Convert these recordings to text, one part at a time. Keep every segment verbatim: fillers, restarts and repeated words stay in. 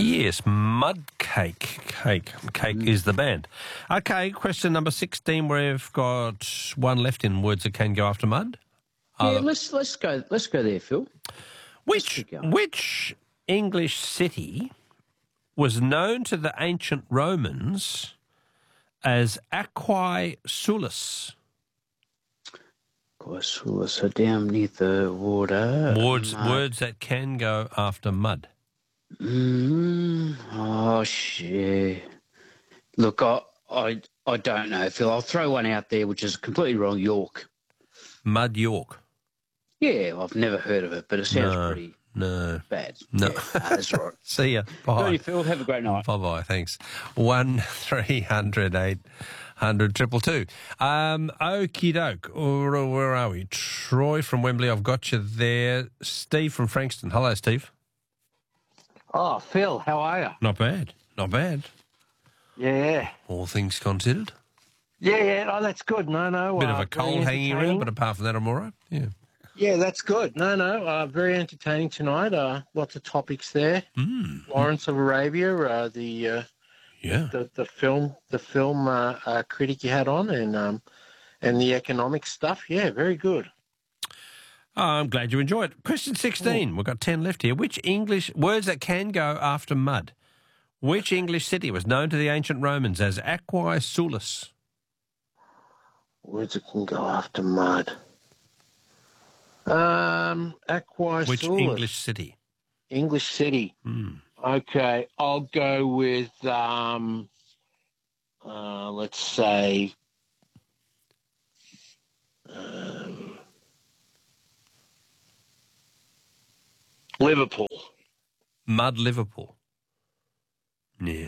Yes, mud cake. Cake. Cake mm. is the band. Okay, question number sixteen. We've got one left in words that can go after mud. Yeah, uh, let's let's go let's go there, Phil. Which which English city was known to the ancient Romans as Aquae Sulis? Aquae Sulis, so down near the water. Words words that can go after mud. Mm, oh shit! Look, I, I I don't know, Phil. I'll throw one out there, which is completely wrong. York. Mud York. Yeah, I've never heard of it, but it sounds no, pretty no bad. No, yeah, no that's right. See ya. Bye. Good, Phil. Have a great night. Bye bye. Thanks. One three hundred eight hundred triple two. Um, okie doke. Where are we? Troy from Wembley. I've got you there. Steve from Frankston. Hello, Steve. Oh, Phil, how are you? Not bad. Not bad. Yeah. All things considered. Yeah, yeah. Oh, that's good. No, no. Bit uh, of a cold hanging around, but apart from that, I'm all right. Yeah. Yeah, that's good. No, no. Uh, very entertaining tonight. Uh, lots of topics there. Mm. Lawrence of Arabia, uh, the uh, yeah, the, the film, the film uh, uh, critic you had on, and um, and the economic stuff. Yeah, very good. Oh, I'm glad you enjoyed it. Question sixteen. Oh. We've got ten left here. Which English words that can go after mud? Which English city was known to the ancient Romans as Aquae Sulis? Words that can go after mud. Um, Aquae Which Sulis. English city? English city. Mm. Okay, I'll go with, um, uh, let's say, um, Liverpool. Mud Liverpool. Yeah.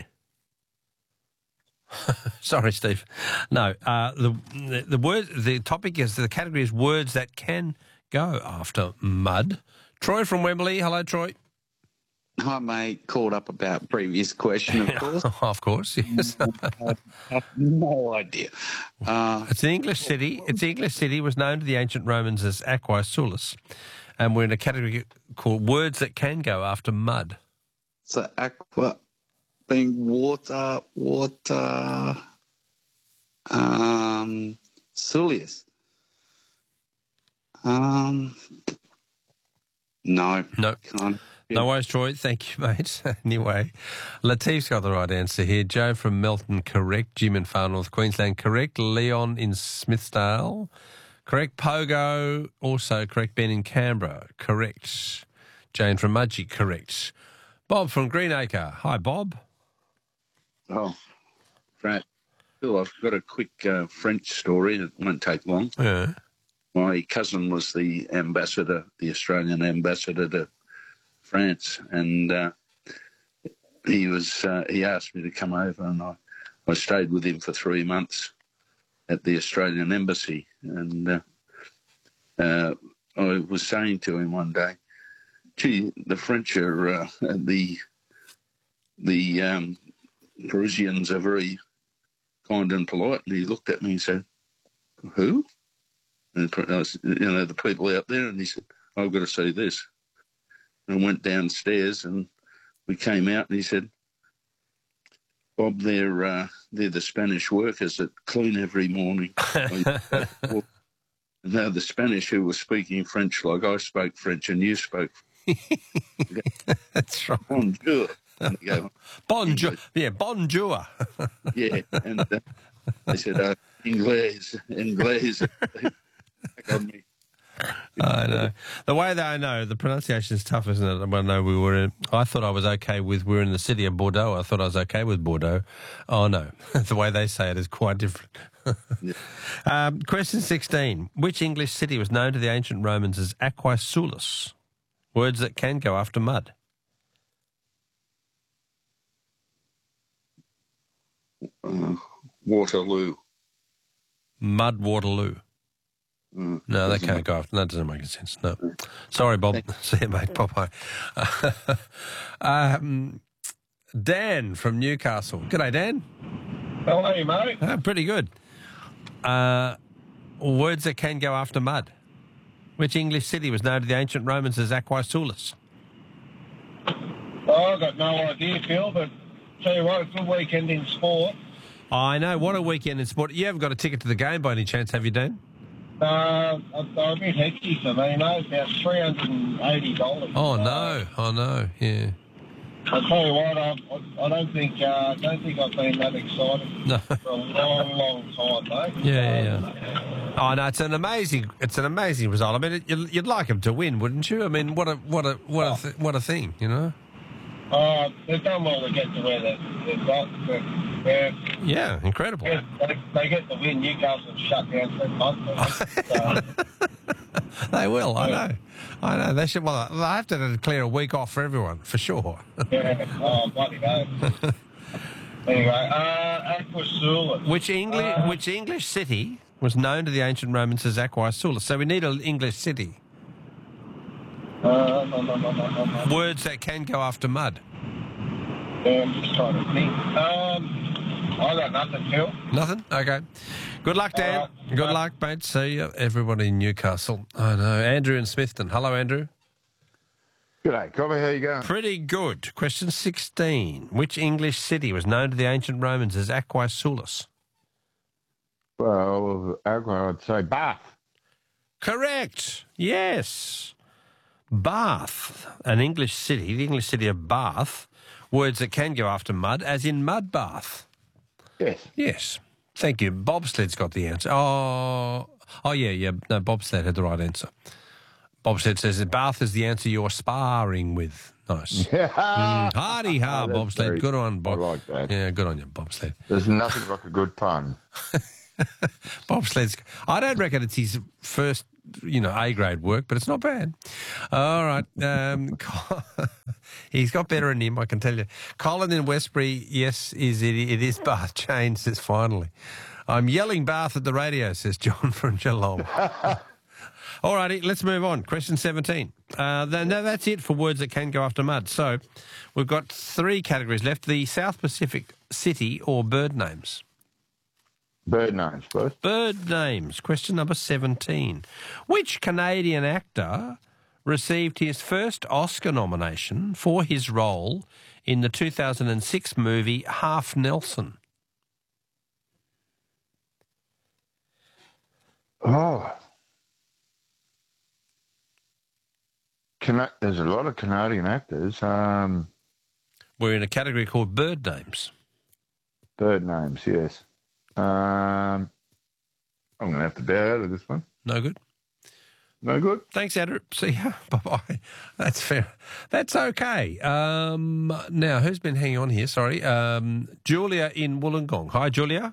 Sorry, Steve. No, uh, the, the the word the topic is the category is words that can go after mud. Troy from Wembley. Hello, Troy. Hi, mate. Called up about previous question, of course. Of course, yes. I have no idea. Uh, it's an English city. It's the English city was known to the ancient Romans as Aquae Sulis, and we're in a category called words that can go after mud. So aqua being water, water, um, Sulius. Um, no. No. Can't. No worries, Troy. Thank you, mate. Anyway, Latif's got the right answer here. Joe from Melton, correct. Jim in Far North Queensland, correct. Leon in Smithsdale, correct. Pogo, also correct. Ben in Canberra, correct. Jane from Mudgee, correct. Bob from Greenacre. Hi, Bob. Oh, Frat. Phil, I've got a quick uh, French story. It won't take long. Yeah. My cousin was the ambassador, the Australian ambassador to France, and uh, he was uh, he asked me to come over, and I, I stayed with him for three months at the Australian embassy. And uh, uh, I was saying to him one day, "Gee, the French are uh, the the um, Parisians are very kind and polite." And he looked at me and said, "Who?" And I was, you know, the people out there. And he said, "I've got to see this." And I went downstairs, and we came out, and he said, "Bob, they're uh, they're the Spanish workers that clean every morning." And now the Spanish who were speaking French like I spoke French and you spoke. That's right. Bonjour. And they go, bonjour. Yeah, bonjour. Yeah, and uh, they said, uh, Inglés, Inglés. Back on me. I know. The way that I know, the pronunciation is tough, isn't it? I know we were in, I thought I was okay with, we were in the city of Bordeaux. I thought I was okay with Bordeaux. Oh, no. The way they say it is quite different. Yeah. um, question sixteen. Which English city was known to the ancient Romans as Aquae Sulis? Words that can go after mud. Uh, Waterloo. Mud Waterloo. Mm, no, that can't go after. That doesn't make any sense. No. Sorry, Bob. See you, mate. Bye-bye. um, Dan from Newcastle. G'day, Dan. How are you, mate? Uh, pretty good. Uh, words that can go after mud. Which English city was known to the ancient Romans as Aquae Sulis? Oh, I've got no idea, Phil, but tell you what, a good weekend in sport. I know. What a weekend in sport. You haven't got a ticket to the game by any chance, have you, Dan? Uh, a, a bit hectic for me, mate. About three hundred eighty dollars. Oh, no. Oh, no. Yeah. I tell you what, I, I, I don't think uh, I don't think I've been that excited No. for a long, long time, mate. Yeah, yeah. Oh no, it's an amazing, it's an amazing result. I mean, it, you'd, you'd like them to win, wouldn't you? I mean, what a, what a, what a, th- what a thing, you know? Uh, they've done well to get to where they, they've got. But, yeah, Yeah, incredible. yeah, they, they get the win. Newcastle shut down for a month. So, They will. I know. I know. They should. Well, they have to declare a week off for everyone, for sure. yeah, oh, bloody hell. Anyway, uh, Aqua Sula. Which English, Uh, which English city was known to the ancient Romans as Aquae Sulis? So we need an English city. Uh, no, no, no, no, no, no. Words that can go after mud. Yeah, I'm just trying to think. Um, I got nothing, Phil. Nothing? Okay. Good luck, Dan. Uh, Good uh, luck, mate. See you, everybody in Newcastle. I know. Andrew in Smithton. Hello, Andrew. G'day, Cobby. How you going? Pretty good. Question sixteen. Which English city was known to the ancient Romans as Aquae Sulis? Well, Aqua, I'd say Bath. Correct. Yes. Bath, an English city, the English city of Bath, words that can go after mud, as in mud bath. Yes. Yes. Thank you. Bobsled's got the answer. Oh, oh yeah, yeah. No, Bobsled had the right answer. Bobsled says that Bath is the answer you're sparring with. Nice. Yeah. Mm, hardy ha, Oh, that's Bobsled. very- Good on, Bob. I like that. Yeah, good on you, Bobsled. There's nothing like a good pun. Bobsled's. I don't reckon it's his first, you know, A grade work, but it's not bad. All right. Um, he's got better in him, I can tell you. Colin in Westbury, yes, is it? It is Bath. Jane says finally. I'm yelling Bath at the radio, says John from Geelong. All righty, let's move on. Question seventeen. Uh, th- no, that's it for words that can go after mud. So we've got three categories left: the South Pacific city or bird names. Bird names first. Bird names. Question number seventeen. Which Canadian actor received his first Oscar nomination for his role in the two thousand six movie Half Nelson? Oh. Cana- There's a lot of Canadian actors. Um, We're in a category called bird names. bird names, yes. Um, I'm going to have to bow out of this one. No good? No good? Thanks, Andrew. See ya. Bye-bye. That's fair. That's okay. Um, now, who's been hanging on here? Sorry. Um, Julia in Wollongong. Hi, Julia.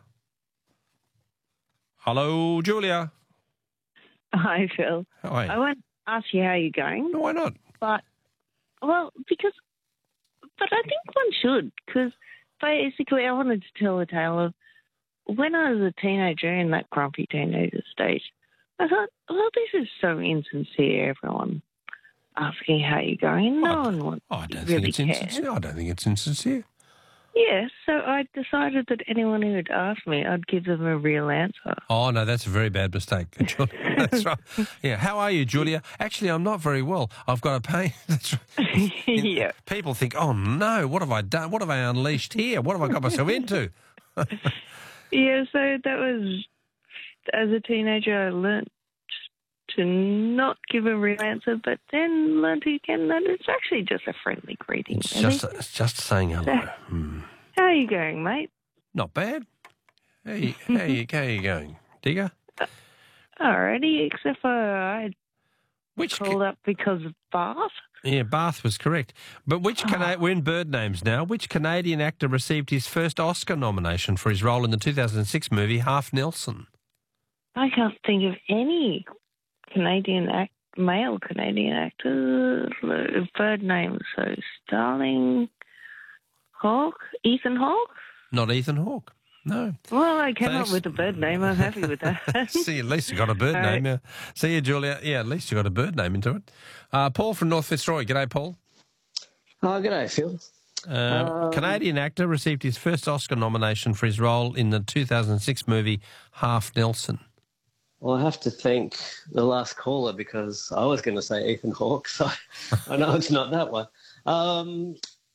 Hello, Julia. Hi, Phil. Hi. I won't ask you how you're going, No, why not? but, well, because, but I think one should, because basically I wanted to tell a tale of when I was a teenager in that grumpy teenager stage. I thought, well, this is so insincere, everyone asking how you're going. No I- one wants Oh, I don't really think it's cares. insincere. I don't think it's insincere. Yeah, so I decided that anyone who would ask me, I'd give them a real answer. Oh, no, that's a very bad mistake, Julia. That's right. Yeah, how are you, Julia? Actually, I'm not very well. I've got a pain. That's right. Yeah. People think, oh, no, what have I done? What have I unleashed here? What have I got myself into? Yeah, so that was, as a teenager, I learnt to not give a real answer, but then learnt again that it's actually just a friendly greeting. It's really. just, it's just saying hello. Hmm. How are you going, mate? Not bad. How you, how you, how you going, Digger? Alrighty, except for I Which ca- called up because of Bath. Yeah, Bath was correct. But which Cana- we're in bird names now. Which Canadian actor received his first Oscar nomination for his role in the two thousand six movie Half Nelson? I can't think of any Canadian act, male Canadian actor uh, bird names. So Starling, Hawke, Ethan Hawke. Not Ethan Hawke. No. Well, I came Thanks. up with a bird name. I'm happy with that. See, at least you got a bird All name. right. Yeah. See you, Julia. Yeah, at least you got a bird name into it. Uh, Paul from North Fitzroy. G'day, Paul. Oh, g'day, Phil. Uh, Um, Canadian actor received his first Oscar nomination for his role in the two thousand six movie Half Nelson. Well, I have to thank the last caller because I was going to say Ethan Hawke, so I know it's not that one. Um,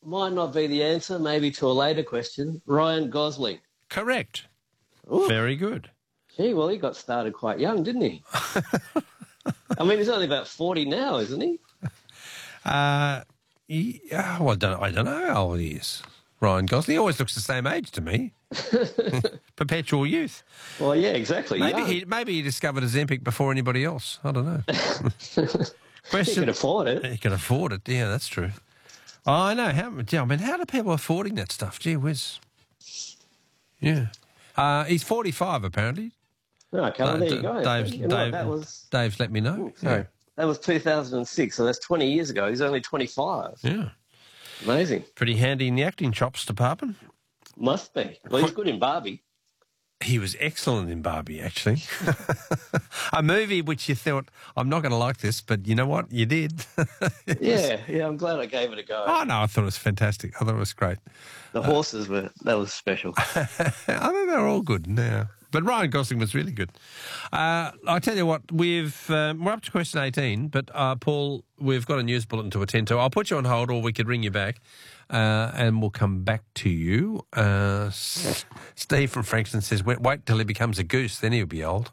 might not be the answer, maybe to a later question. Ryan Gosling. Correct. Ooh. Very good. Gee, well, he got started quite young, didn't he? I mean, he's only about forty now, isn't he? Uh, he, oh, I don't, I don't know how old he is. Ryan Gosling. He always looks the same age to me. Perpetual youth. Well, yeah, exactly. Maybe young. he maybe he discovered Ozempic before anybody else. I don't know. Question. He can afford it. He can afford it. Yeah, that's true. Oh, I know. How? Yeah, I mean, how do people affording that stuff? Gee whiz. Yeah. Uh, he's forty-five apparently. Okay, well, there you go. Dave's, You know what, Dave, that was Dave's let me know. sorry. Yeah. That was two thousand six, so that's twenty years ago. He's only twenty-five. Yeah. Amazing. Pretty handy in the acting chops department. Must be. Well, he's good in Barbie. He was excellent in Barbie, actually. A movie which you thought, I'm not going to like this, but you know what? You did. Yeah, yeah, I'm glad I gave it a go. Oh, no, I thought it was fantastic. I thought it was great. The horses were, that was special. I think they're all good now. But Ryan Gosling was really good. Uh, I tell you what, we've um, we're up to question eighteen, but uh, Paul, we've got a news bulletin to attend to. I'll put you on hold, or we could ring you back, uh, and we'll come back to you. Uh, S- Steve from Frankston says, wait, wait till he becomes a goose, then he'll be old.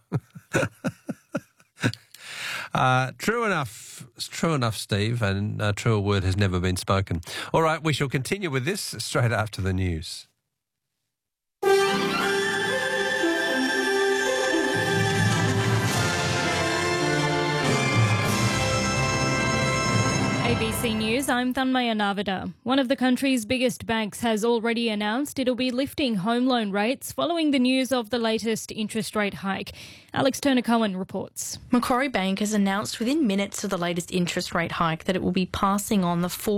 uh, true enough, true enough, Steve, and a truer word has never been spoken. All right, we shall continue with this straight after the news. A B C News, I'm Thanmaya Navada. One of the country's biggest banks has already announced it'll be lifting home loan rates following the news of the latest interest rate hike. Alex Turner-Cohen reports. Macquarie Bank has announced within minutes of the latest interest rate hike that it will be passing on the full